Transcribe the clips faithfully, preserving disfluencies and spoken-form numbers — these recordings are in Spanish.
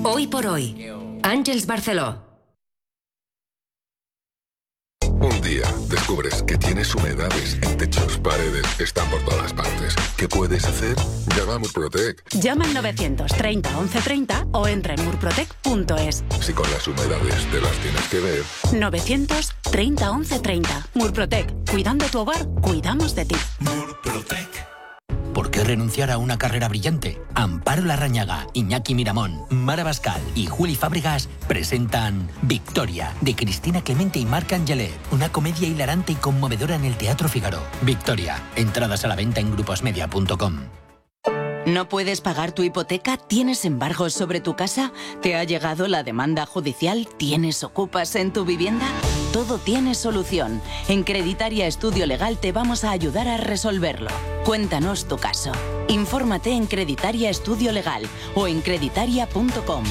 Hoy por hoy, Àngels Barceló. Un día descubres que tienes humedades en techos, paredes, están por todas partes. ¿Qué puedes hacer? Llama a Murprotec. Llama al novecientos treinta once treinta o entra en murprotec punto es. Si con las humedades te las tienes que ver. novecientos treinta once treinta. Murprotec. Cuidando tu hogar, cuidamos de ti. Murprotec. ¿Por qué renunciar a una carrera brillante? Amparo Larrañaga, Iñaki Miramón, Mara Bascal y Juli Fábregas presentan Victoria, de Cristina Clemente y Marc Angelet. Una comedia hilarante y conmovedora en el Teatro Figaro. Victoria. Entradas a la venta en gruposmedia punto com. ¿No puedes pagar tu hipoteca? ¿Tienes embargos sobre tu casa? ¿Te ha llegado la demanda judicial? ¿Tienes ocupas en tu vivienda? Todo tiene solución. En Creditaria Estudio Legal te vamos a ayudar a resolverlo. Cuéntanos tu caso. Infórmate en Creditaria Estudio Legal o en creditaria punto com.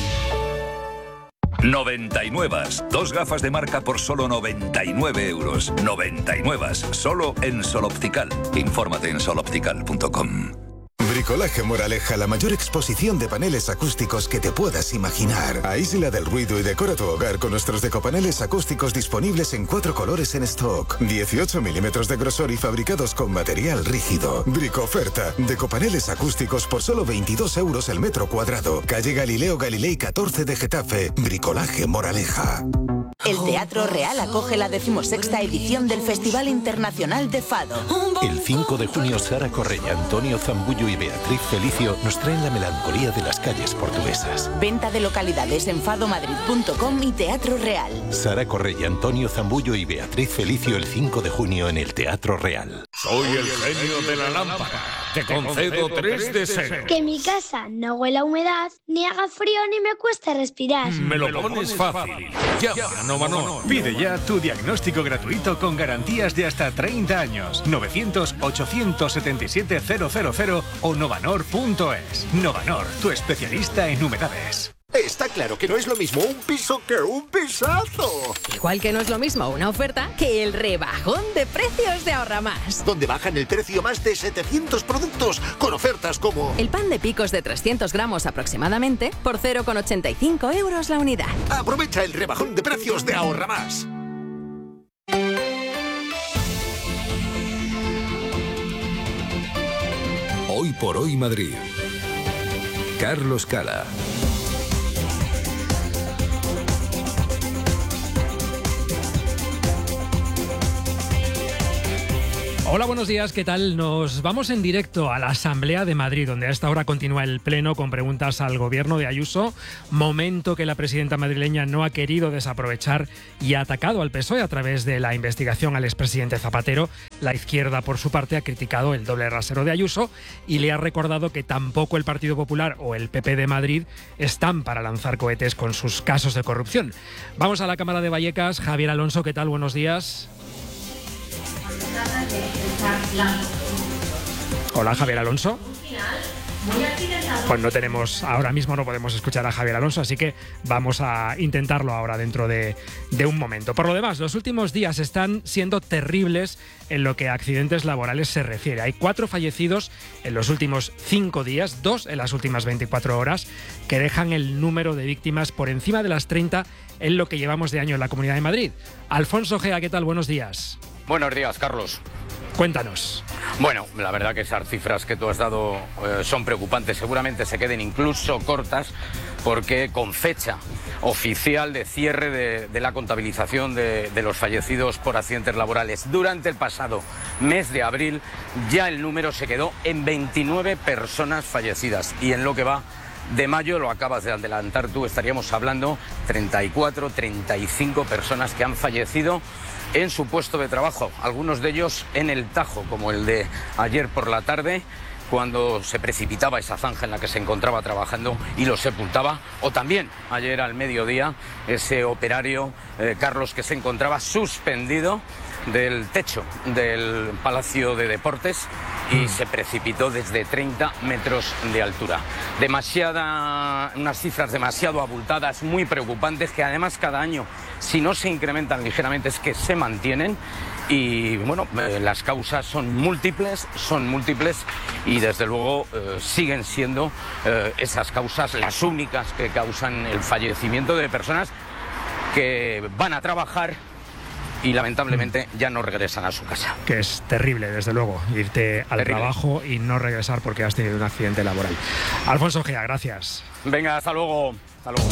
noventa y nueve. Dos gafas de marca por solo noventa y nueve euros. noventa y nueve. Solo en Sol Optical. Infórmate en sol optical punto com. Bricolaje Moraleja, la mayor exposición de paneles acústicos que te puedas imaginar. Aísla del ruido y decora tu hogar con nuestros decopaneles acústicos disponibles en cuatro colores en stock. dieciocho milímetros de grosor y fabricados con material rígido. Bricoferta, decopaneles acústicos por solo veintidós euros el metro cuadrado. Calle Galileo Galilei catorce de Getafe. Bricolaje Moraleja. El Teatro Real acoge la decimosexta edición del Festival Internacional de Fado. El cinco de junio, Sara Correia, Antonio Zambullo y Beatriz Felicio nos traen la melancolía de las calles portuguesas. Venta de localidades en fado madrid punto com y Teatro Real. Sara Correia, Antonio Zambullo y Beatriz Felicio el cinco de junio en el Teatro Real. Soy el genio de la lámpara. Te concedo tres deseos. Que mi casa no huela a humedad, ni haga frío ni me cueste respirar. Me lo pones fácil. Llama a Novanor. Pide ya tu diagnóstico gratuito con garantías de hasta treinta años. novecientos ochocientos setenta y siete cero cero cero o novanor punto es. Novanor, tu especialista en humedades. Está claro que no es lo mismo un piso que un pisazo. Igual que no es lo mismo una oferta que el rebajón de precios de Ahorra Más. Donde bajan el precio más de setecientos productos con ofertas como... El pan de picos de trescientos gramos aproximadamente por cero coma ochenta y cinco euros la unidad. Aprovecha el rebajón de precios de Ahorra Más. Hoy por hoy Madrid. Carlos Cala. Hola, buenos días, ¿qué tal? Nos vamos en directo a la Asamblea de Madrid, donde a esta hora continúa el pleno con preguntas al gobierno de Ayuso, momento que la presidenta madrileña no ha querido desaprovechar y ha atacado al P S O E a través de la investigación al expresidente Zapatero. La izquierda, por su parte, ha criticado el doble rasero de Ayuso y le ha recordado que tampoco el Partido Popular o el P P de Madrid están para lanzar cohetes con sus casos de corrupción. Vamos a la Cámara de Vallecas. Javier Alonso, ¿qué tal? Buenos días. Hola, Javier Alonso. Pues no tenemos, ahora mismo no podemos escuchar a Javier Alonso, así que vamos a intentarlo ahora dentro de, de un momento. Por lo demás, los últimos días están siendo terribles en lo que a accidentes laborales se refiere. Hay cuatro fallecidos en los últimos cinco días, dos en las últimas veinticuatro horas, que dejan el número de víctimas por encima de las treinta en lo que llevamos de año en la Comunidad de Madrid. Alfonso Gea, ¿qué tal? Buenos días. Buenos días, Carlos. Cuéntanos. Bueno, la verdad que esas cifras que tú has dado eh, son preocupantes. Seguramente se queden incluso cortas porque con fecha oficial de cierre de, de la contabilización de, de los fallecidos por accidentes laborales durante el pasado mes de abril, ya el número se quedó en veintinueve personas fallecidas. Y en lo que va de mayo, lo acabas de adelantar tú, estaríamos hablando treinta y cuatro, treinta y cinco personas que han fallecido en su puesto de trabajo, algunos de ellos en el Tajo, como el de ayer por la tarde, cuando se precipitaba esa zanja en la que se encontraba trabajando y lo sepultaba, o también ayer al mediodía ese operario, eh, Carlos, que se encontraba suspendido del techo del Palacio de Deportes y se precipitó desde treinta metros de altura. Demasiada, unas cifras demasiado abultadas, muy preocupantes, que además cada año, si no se incrementan ligeramente, es que se mantienen. Y bueno, eh, las causas son múltiples, son múltiples y desde luego eh, siguen siendo eh, esas causas las únicas que causan el fallecimiento de personas que van a trabajar y lamentablemente ya no regresan a su casa. Que es terrible, desde luego, irte al terrible. trabajo y no regresar porque has tenido un accidente laboral. Alfonso Gea, gracias. Venga, hasta luego. Hasta luego.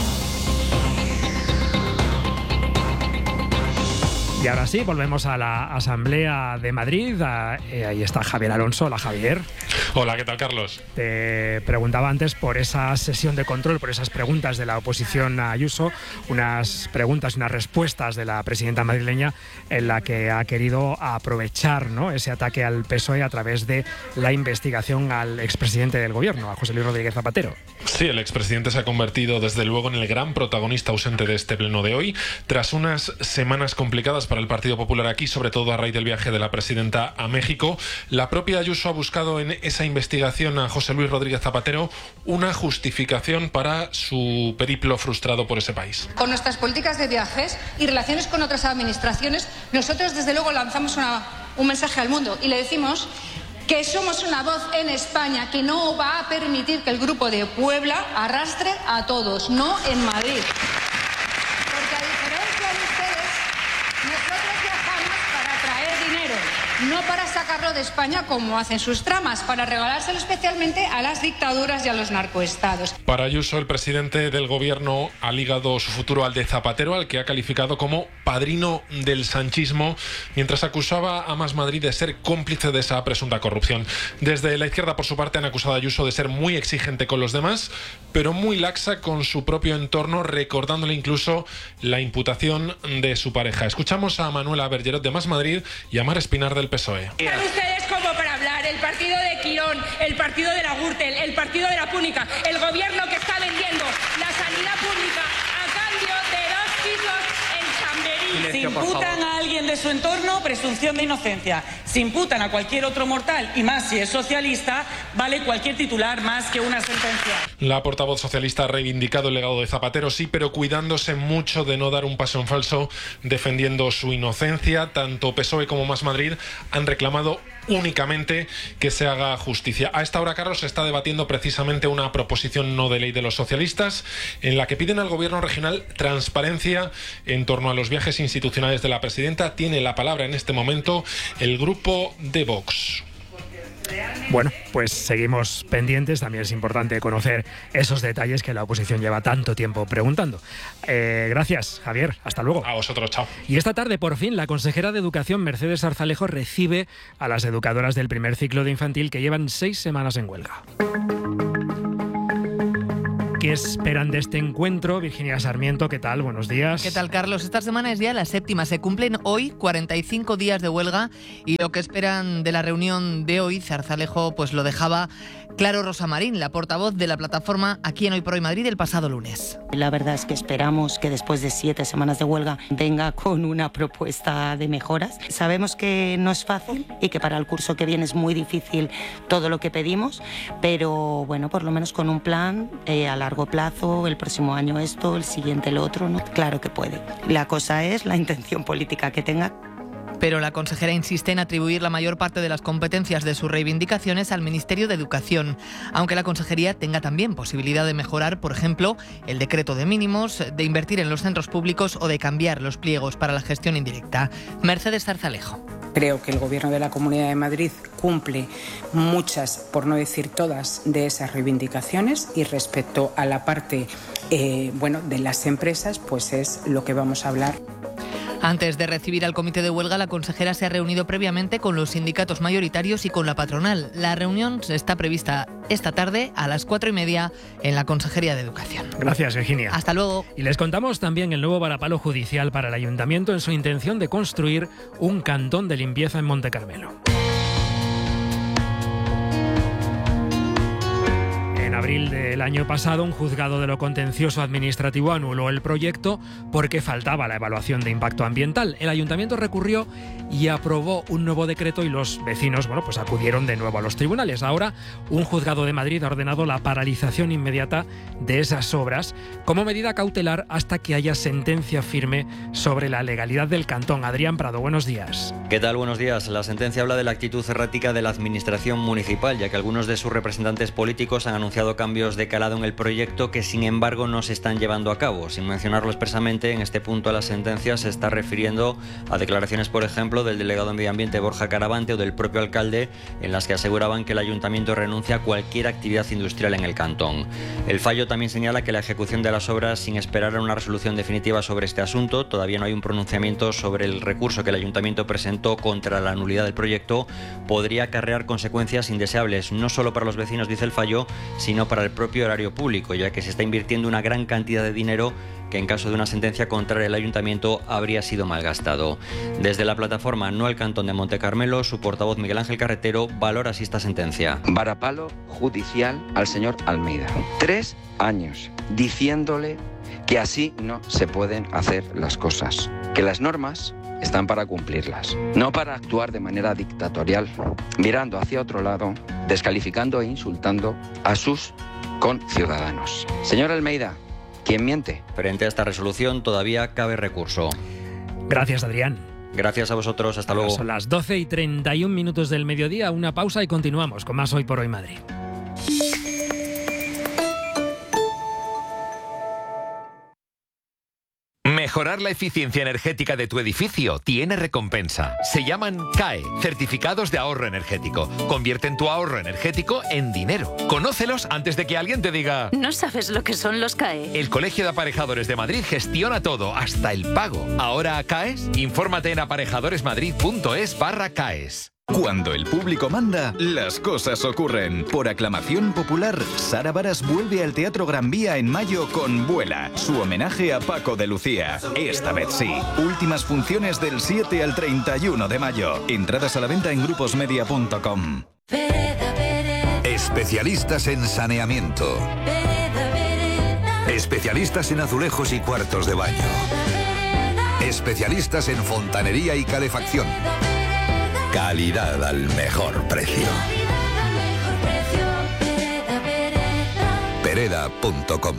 Y ahora sí, volvemos a la Asamblea de Madrid. A, eh, ahí está Javier Alonso. Hola, Javier. Hola, ¿qué tal, Carlos? Te preguntaba antes por esa sesión de control, por esas preguntas de la oposición a Ayuso, unas preguntas y unas respuestas de la presidenta madrileña en la que ha querido aprovechar, ¿no?, ese ataque al P S O E a través de la investigación al expresidente del gobierno, a José Luis Rodríguez Zapatero. Sí, el expresidente se ha convertido desde luego en el gran protagonista ausente de este pleno de hoy, tras unas semanas complicadas para el Partido Popular aquí, sobre todo a raíz del viaje de la presidenta a México. La propia Ayuso ha buscado en esa investigación a José Luis Rodríguez Zapatero una justificación para su periplo frustrado por ese país. Con nuestras políticas de viajes y relaciones con otras administraciones, nosotros desde luego lanzamos una, un mensaje al mundo y le decimos que somos una voz en España que no va a permitir que el Grupo de Puebla arrastre a todos, no en Madrid. Porque a diferencia de ustedes, nosotros viajamos para traer dinero, no para sacarlo de España como hacen sus tramas, para regalárselo especialmente a las dictaduras y a los narcoestados. Para Ayuso, el presidente del gobierno ha ligado su futuro al de Zapatero, al que ha calificado como padrino del sanchismo, mientras acusaba a Más Madrid de ser cómplice de esa presunta corrupción. Desde la izquierda, por su parte, han acusado a Ayuso de ser muy exigente con los demás, pero muy laxa con su propio entorno, recordándole incluso la imputación de su pareja. Escuchamos a Manuela Bergerot de Más Madrid y a Mar Espinar del P S O E. Están ustedes como para hablar, el partido de Quirón, el partido de la Gürtel, el partido de la Púnica, el gobierno que está vendiendo la sanidad pública a cambio de dos pisos en Chamberí. Si imputan a alguien de su entorno, presunción de inocencia. Si imputan a cualquier otro mortal, y más si es socialista, vale cualquier titular más que una sentencia. La portavoz socialista ha reivindicado el legado de Zapatero, sí, pero cuidándose mucho de no dar un paso en falso, defendiendo su inocencia. Tanto P S O E como Más Madrid han reclamado únicamente que se haga justicia. A esta hora, Carlos, se está debatiendo precisamente una proposición no de ley de los socialistas en la que piden al gobierno regional transparencia en torno a los viajes institucionales de la presidenta. Tiene la palabra en este momento el grupo de Vox. Bueno, pues seguimos pendientes. También es importante conocer esos detalles que la oposición lleva tanto tiempo preguntando. Eh, gracias, Javier. Hasta luego. A vosotros, chao. Y esta tarde, por fin, la consejera de Educación, Mercedes Zarzalejo, recibe a las educadoras del primer ciclo de infantil que llevan seis semanas en huelga. ¿Qué esperan de este encuentro? Virginia Sarmiento, ¿qué tal? Buenos días. ¿Qué tal, Carlos? Esta semana es ya la séptima. Se cumplen hoy cuarenta y cinco días de huelga y lo que esperan de la reunión de hoy, Zarzalejo pues lo dejaba claro Rosa Marín, la portavoz de la plataforma aquí en Hoy por Hoy Madrid el pasado lunes. La verdad es que esperamos que después de siete semanas de huelga venga con una propuesta de mejoras. Sabemos que no es fácil y que para el curso que viene es muy difícil todo lo que pedimos, pero bueno, por lo menos con un plan eh, a largo plazo, el próximo año esto, el siguiente el otro, ¿no? Claro que puede. La cosa es la intención política que tenga. Pero la consejera insiste en atribuir la mayor parte de las competencias de sus reivindicaciones al Ministerio de Educación, aunque la consejería tenga también posibilidad de mejorar, por ejemplo, el decreto de mínimos, de invertir en los centros públicos o de cambiar los pliegos para la gestión indirecta. Mercedes Zarzalejo. Creo que el Gobierno de la Comunidad de Madrid cumple muchas, por no decir todas, de esas reivindicaciones y respecto a la parte eh, bueno, de las empresas, pues es lo que vamos a hablar. Antes de recibir al comité de huelga, la consejera se ha reunido previamente con los sindicatos mayoritarios y con la patronal. La reunión está prevista esta tarde a las cuatro y media en la Consejería de Educación. Gracias, Virginia. Hasta luego. Y les contamos también el nuevo varapalo judicial para el Ayuntamiento en su intención de construir un cantón de limpieza en Monte Carmelo. abril del año pasado, un juzgado de lo contencioso administrativo anuló el proyecto porque faltaba la evaluación de impacto ambiental. El ayuntamiento recurrió y aprobó un nuevo decreto y los vecinos, bueno, pues acudieron de nuevo a los tribunales. Ahora, un juzgado de Madrid ha ordenado la paralización inmediata de esas obras como medida cautelar hasta que haya sentencia firme sobre la legalidad del cantón. Adrián Prado, buenos días. ¿Qué tal? Buenos días. La sentencia habla de la actitud errática de la administración municipal, ya que algunos de sus representantes políticos han anunciado cambios de calado en el proyecto que, sin embargo, no se están llevando a cabo. Sin mencionarlo expresamente, en este punto a la sentencia se está refiriendo a declaraciones, por ejemplo, del delegado de Medio Ambiente Borja Caravante o del propio alcalde, en las que aseguraban que el ayuntamiento renuncia a cualquier actividad industrial en el cantón. El fallo también señala que la ejecución de las obras, sin esperar a una resolución definitiva sobre este asunto, todavía no hay un pronunciamiento sobre el recurso que el ayuntamiento presentó contra la nulidad del proyecto, podría acarrear consecuencias indeseables, no solo para los vecinos, dice el fallo, sino para el propio erario público, ya que se está invirtiendo una gran cantidad de dinero que en caso de una sentencia contraria al ayuntamiento habría sido malgastado. Desde la plataforma No al Cantón de Montecarmelo, su portavoz Miguel Ángel Carretero valora así esta sentencia. Varapalo judicial al señor Almeida. Tres años diciéndole que así no se pueden hacer las cosas, que las normas están para cumplirlas, no para actuar de manera dictatorial, mirando hacia otro lado, descalificando e insultando a sus conciudadanos. Señor Almeida, ¿quién miente? Frente a esta resolución todavía cabe recurso. Gracias, Adrián. Gracias a vosotros, hasta luego. Son las doce y treinta y un minutos del mediodía, una pausa y continuamos con más Hoy por Hoy Madrid. Mejorar la eficiencia energética de tu edificio tiene recompensa. Se llaman C A E, Certificados de Ahorro Energético. Convierten tu ahorro energético en dinero. Conócelos antes de que alguien te diga... ¿No sabes lo que son los C A E? El Colegio de Aparejadores de Madrid gestiona todo, hasta el pago. ¿Ahora CAES? Infórmate en aparejadoresmadrid.es barra CAES. Cuando el público manda, las cosas ocurren. Por aclamación popular, Sara Varas vuelve al Teatro Gran Vía en mayo con Vuela, su homenaje a Paco de Lucía. Esta vez sí. Últimas funciones del siete al treinta y uno de mayo. Entradas a la venta en gruposmedia punto com. Especialistas en saneamiento. Especialistas en azulejos y cuartos de baño. Especialistas en fontanería y calefacción. Calidad al mejor precio. Pereda punto com.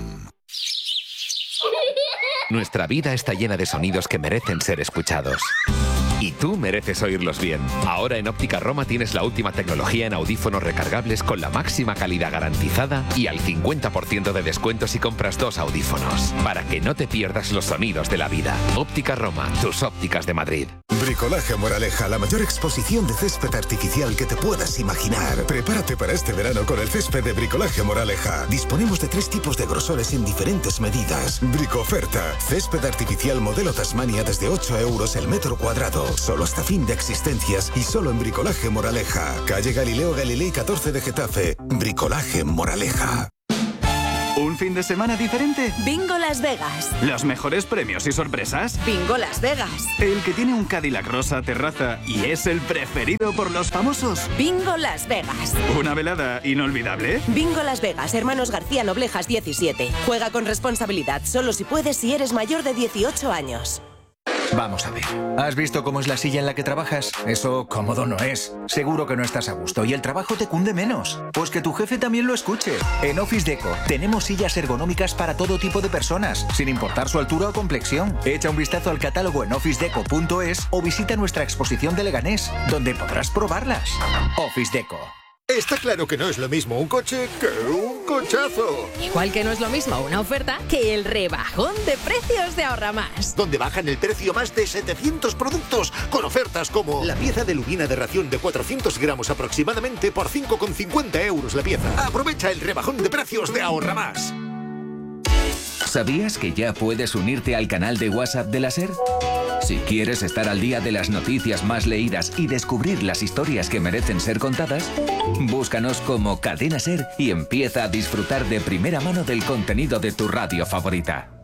Nuestra vida está llena de sonidos que merecen ser escuchados. Y tú mereces oírlos bien. Ahora en Óptica Roma tienes la última tecnología en audífonos recargables con la máxima calidad garantizada y al cincuenta por ciento de descuento si compras dos audífonos. Para que no te pierdas los sonidos de la vida. Óptica Roma, tus ópticas de Madrid. Bricolaje Moraleja, la mayor exposición de césped artificial que te puedas imaginar. Prepárate para este verano con el césped de Bricolaje Moraleja. Disponemos de tres tipos de grosores en diferentes medidas. Bricoferta, césped artificial modelo Tasmania desde ocho euros el metro cuadrado. Solo hasta fin de existencias y solo en Bricolaje Moraleja. Calle Galileo Galilei catorce de Getafe. Bricolaje Moraleja. ¿Un fin de semana diferente? Bingo Las Vegas. ¿Los mejores premios y sorpresas? Bingo Las Vegas. El que tiene un Cadillac rosa terraza y es el preferido por los famosos. Bingo Las Vegas. ¿Una velada inolvidable? Bingo Las Vegas, Hermanos García Noblejas diecisiete. Juega con responsabilidad, solo si puedes si eres mayor de dieciocho años. Vamos a ver. ¿Has visto cómo es la silla en la que trabajas? Eso cómodo no es. Seguro que no estás a gusto y el trabajo te cunde menos. Pues que tu jefe también lo escuche. En Office Deco tenemos sillas ergonómicas para todo tipo de personas, sin importar su altura o complexión. Echa un vistazo al catálogo en office deco punto es o visita nuestra exposición de Leganés, donde podrás probarlas. Office Deco. Está claro que no es lo mismo un coche que un cochazo. Igual que no es lo mismo una oferta que el rebajón de precios de Ahorra Más. Donde bajan el precio más de setecientos productos con ofertas como la pieza de lubina de ración de cuatrocientos gramos aproximadamente por cinco con cincuenta euros la pieza. Aprovecha el rebajón de precios de Ahorra Más. ¿Sabías que ya puedes unirte al canal de WhatsApp de la SER? Si quieres estar al día de las noticias más leídas y descubrir las historias que merecen ser contadas, búscanos como Cadena SER y empieza a disfrutar de primera mano del contenido de tu radio favorita.